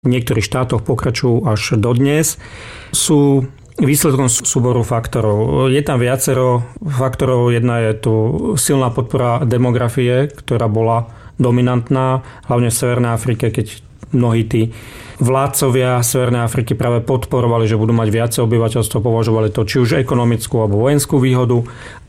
v niektorých štátoch pokračujú až dodnes, sú výsledkom súboru faktorov. Je tam viacero faktorov. Jedna je tu silná podpora demografie, ktorá bola dominantná, hlavne v Severnej Afrike, keď mnohí tí vládcovia Severnej Afriky práve podporovali, že budú mať viacej obyvateľstvo, považovali to či už ekonomickú alebo vojenskú výhodu.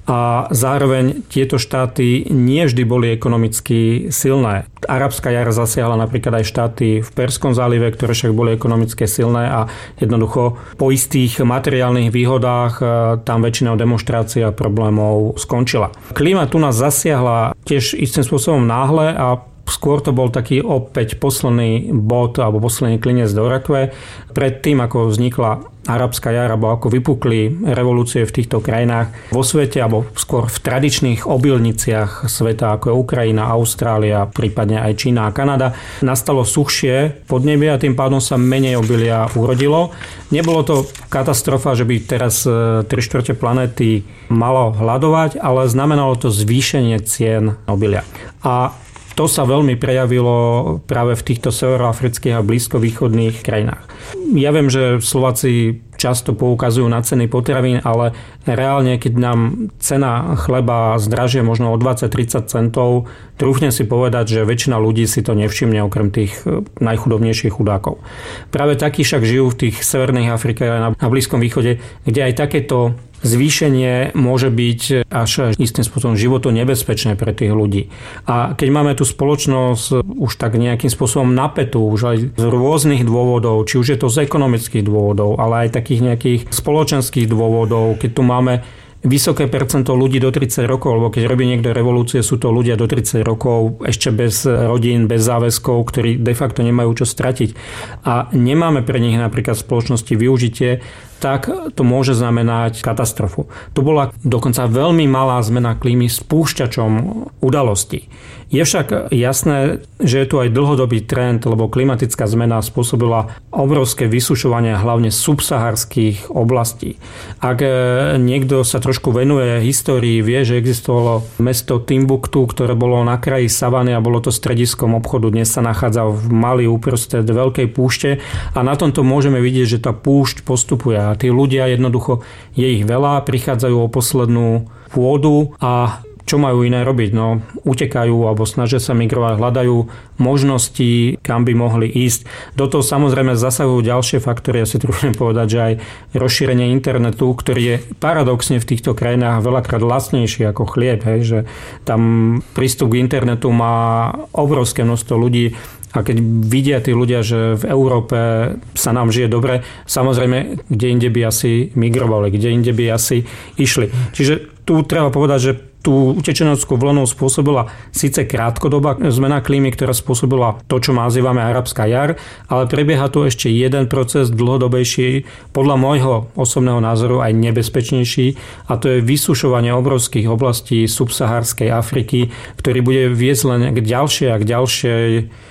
A zároveň tieto štáty nie vždy boli ekonomicky silné. Arabská jar zasiahla napríklad aj štáty v Perskom zálive, ktoré však boli ekonomicky silné a jednoducho po istých materiálnych výhodách tam väčšinou demonštrácia problémov skončila. Klíma tu nás zasiahla tiež istým spôsobom náhle a skôr to bol taký opäť posledný bod alebo posledný klinec do rakve. Predtým, ako vznikla arabská jar alebo ako vypukli revolúcie v týchto krajinách vo svete alebo skôr v tradičných obilniciach sveta, ako je Ukrajina, Austrália, prípadne aj Čína a Kanada, nastalo suchšie podnebie a tým pádom sa menej obilia urodilo. Nebolo to katastrofa, že by teraz 3/4 planéty malo hladovať, ale znamenalo to zvýšenie cien obilia. A to sa veľmi prejavilo práve v týchto severoafrických a blízkovýchodných krajinách. Ja viem, že Slováci často poukazujú na ceny potravín, ale reálne, keď nám cena chleba zdražie možno o 20-30 centov, trúfnem si povedať, že väčšina ľudí si to nevšimne okrem tých najchudobnejších chudákov. Práve takí však žijú v tých severných Afrike a na Blízkom východe, kde aj takéto zvýšenie môže byť až istým spôsobom životu nebezpečné pre tých ľudí. A keď máme tú spoločnosť už tak nejakým spôsobom napätú, už aj z rôznych dôvodov, či už je to z ekonomických dôvodov, ale aj takých nejakých spoločenských dôvodov, keď tu máme vysoké percento ľudí do 30 rokov, lebo keď robí niekto revolúcie, sú to ľudia do 30 rokov, ešte bez rodín, bez záväzkov, ktorí de facto nemajú čo stratiť. A nemáme pre nich napríklad v spoločnosti využitie, tak to môže znamenať katastrofu. To bola dokonca veľmi malá zmena klímy spúšťačom udalostí. Je však jasné, že je tu aj dlhodobý trend, lebo klimatická zmena spôsobila obrovské vysušovanie hlavne subsaharských oblastí. Ak niekto sa trošku venuje histórii, vie, že existovalo mesto Timbuktu, ktoré bolo na kraji savany a bolo to strediskom obchodu. Dnes sa nachádza v Mali uprostred veľkej púšte a na tomto môžeme vidieť, že tá púšť postupuje. A tí ľudia jednoducho, je ich veľa, prichádzajú o poslednú pôdu a čo majú iné robiť? No, utekajú alebo snažia sa migrovať, hľadajú možnosti, kam by mohli ísť. Do toho samozrejme zasahujú ďalšie faktory. Ja si trúfam povedať, že aj rozšírenie internetu, ktorý je paradoxne v týchto krajinách veľakrát lacnejší ako chlieb. Hej, že tam prístup k internetu má obrovské množstvo ľudí. A keď vidia tí ľudia, že v Európe sa nám žije dobre, samozrejme, kde inde by asi migrovali, kde inde by asi išli. Čiže tu treba povedať, že tú utečeneckú vlnu spôsobila síce krátkodobá zmena klímy, ktorá spôsobila to, čo nazývame arabská jar, ale prebieha tu ešte jeden proces dlhodobejší, podľa môjho osobného názoru aj nebezpečnejší, a to je vysušovanie obrovských oblastí subsahárskej Afriky, ktorý bude viesť len k ďalšej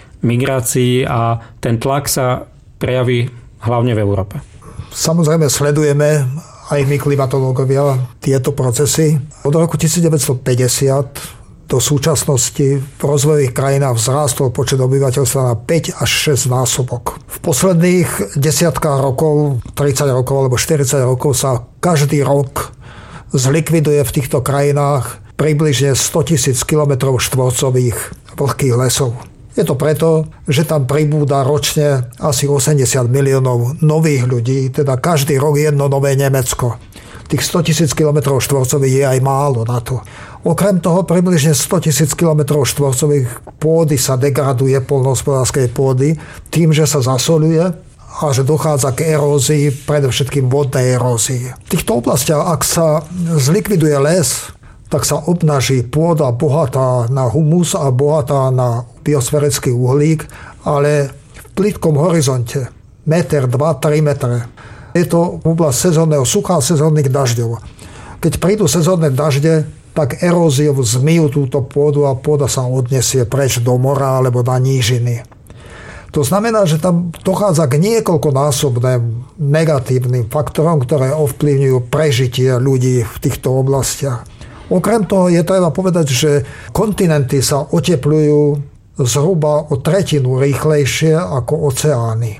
migrácii a ten tlak sa prejaví hlavne v Európe. Samozrejme sledujeme aj my klimatológovia tieto procesy. Od roku 1950 do súčasnosti v rozvojových krajinách vzrástol počet obyvateľstva na 5 až 6 násobok. V posledných desiatkách rokov, 30 rokov alebo 40 rokov sa každý rok zlikviduje v týchto krajinách približne 100 000 km štvorcových vlhkých lesov. Je to preto, že tam pribúda ročne asi 80 miliónov nových ľudí, teda každý rok jedno nové Nemecko. Tých 100 000 km štvorcových je aj málo na to. Okrem toho približne 100 000 km štvorcových pôdy sa degraduje, poľnohospodárskej pôdy, tým, že sa zasoľuje a že dochádza k erózii, predovšetkým vodnej erózii. V týchto oblastiach, ak sa zlikviduje les, tak sa obnaží pôda bohatá na humus a bohatá na biosférický uhlík, ale v plitkom horizonte, meter, 2, 3 metre. Je to oblasť sezónneho sucha a sezónnych dažďov. Keď prídu sezónne dažde, tak eróziou zmyjú túto pôdu a pôda sa odnesie preč do mora alebo na nížiny. To znamená, že tam dochádza k niekoľkonásobným negatívnym faktorom, ktoré ovplyvňujú prežitie ľudí v týchto oblastiach. Okrem toho je treba povedať, že kontinenty sa otepľujú zhruba o tretinu rýchlejšie ako oceány.